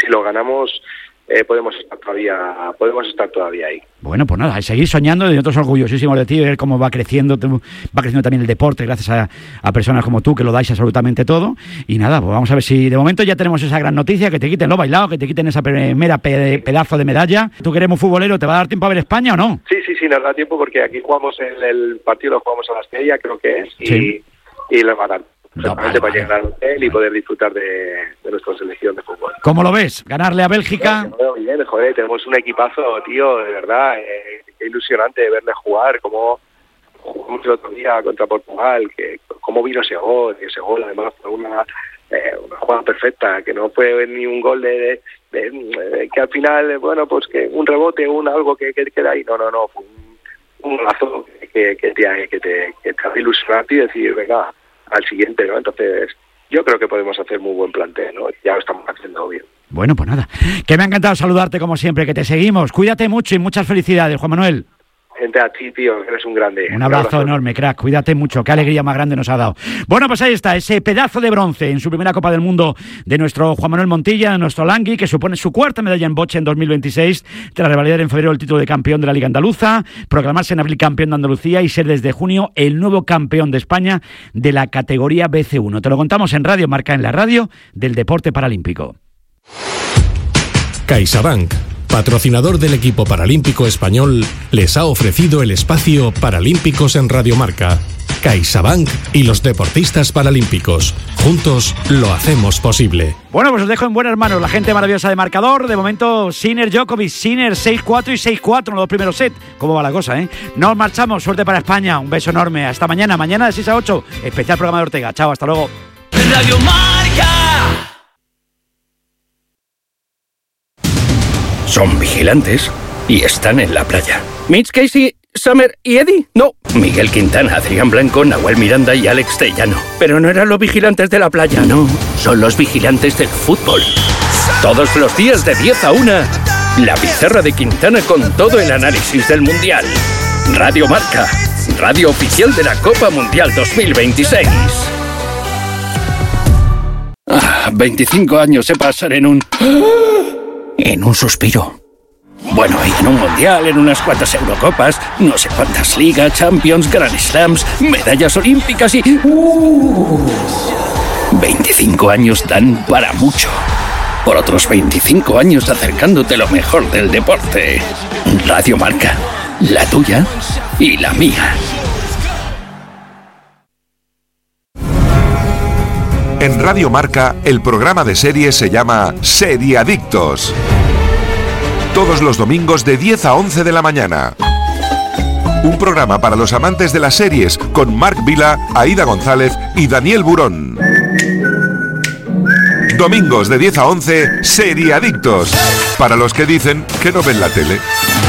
lo ganamos podemos estar todavía ahí. Bueno, pues nada, a seguir soñando, y nosotros orgullosísimos de ti, ver cómo va creciendo también el deporte gracias a personas como tú que lo dais absolutamente todo. Y nada, pues vamos a ver si de momento ya tenemos esa gran noticia, que te quiten lo bailado, que te quiten esa primera pedazo de medalla. Tú que eres muy futbolero, ¿te va a dar tiempo a ver España o no? Sí, nos da tiempo porque aquí jugamos el partido, lo jugamos a las 9:30, creo que es, sí. y les va a dar. Vale. Para llegar al hotel y poder disfrutar de nuestra selección de fútbol. ¿Cómo lo ves? ¿Ganarle a Bélgica? Lo veo bien, joder, tenemos un equipazo, tío, de verdad, qué ilusionante verle jugar, como jugamos el otro día contra Portugal, que cómo vino ese gol además fue una jugada perfecta, que no fue ni un gol de que al final, bueno, pues que un rebote, algo que queda ahí, no, fue un golazo que te hace ilusionarte y decir, venga, al siguiente, ¿no? Entonces, yo creo que podemos hacer muy buen plantel, ¿no? Ya lo estamos haciendo bien. Bueno, pues nada, que me ha encantado saludarte como siempre, que te seguimos. Cuídate mucho y muchas felicidades, Juan Manuel. Gente, a ti, tío, eres un grande. Un abrazo enorme, crack, cuídate mucho, qué alegría más grande nos ha dado. Bueno, pues ahí está, ese pedazo de bronce en su primera Copa del Mundo de nuestro Juan Manuel Montilla, nuestro Langui, que supone su cuarta medalla en boche en 2026, tras revalidar en febrero el título de campeón de la Liga Andaluza, proclamarse en abril campeón de Andalucía y ser desde junio el nuevo campeón de España de la categoría BC1. Te lo contamos en Radio Marca, en la radio del deporte paralímpico. CaixaBank, patrocinador del equipo paralímpico español, les ha ofrecido el espacio Paralímpicos en Radio Marca. CaixaBank y los deportistas paralímpicos. Juntos lo hacemos posible. Bueno, pues os dejo en buenas manos la gente maravillosa de marcador. De momento, Sinner, Djokovic, Sinner 6-4 y 6-4 en los dos primeros sets. ¿Cómo va la cosa, Nos marchamos. Suerte para España. Un beso enorme. Hasta mañana. Mañana de 6 a 8. Especial programa de Ortega. Chao, hasta luego. Radio Marca. Son vigilantes y están en la playa. Mitch, Casey, Summer y Eddie. No, Miguel Quintana, Adrián Blanco, Nahuel Miranda y Alex Tellano. Pero no eran los vigilantes de la playa, no. Son los vigilantes del fútbol. Todos los días de 10 a 1, la pizarra de Quintana con todo el análisis del Mundial. Radio Marca, radio oficial de la Copa Mundial 2026. 25 años se pasan en un suspiro. Bueno, y en un mundial, en unas cuantas Eurocopas, no sé cuántas ligas, Champions, Grand Slams, medallas olímpicas y... 25 años dan para mucho. Por otros 25 años acercándote lo mejor del deporte. Radio Marca, la tuya y la mía. En Radio Marca, el programa de series se llama Seriadictos. Todos los domingos de 10 a 11 de la mañana. Un programa para los amantes de las series con Marc Vila, Aida González y Daniel Burón. Domingos de 10 a 11, Seriadictos. Para los que dicen que no ven la tele.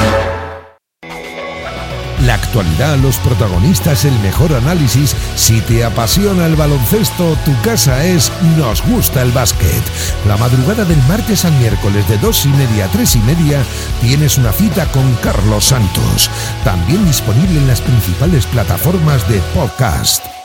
La actualidad, los protagonistas, el mejor análisis. Si te apasiona el baloncesto, tu casa es Nos Gusta el Básquet. La madrugada del martes al miércoles de 2:30 a 3:30 tienes una cita con Carlos Santos. También disponible en las principales plataformas de podcast.